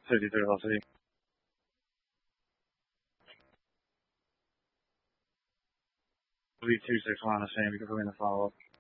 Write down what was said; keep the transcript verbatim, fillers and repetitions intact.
fifty-three velocity. V two six one on the same, you can put me in the follow-up.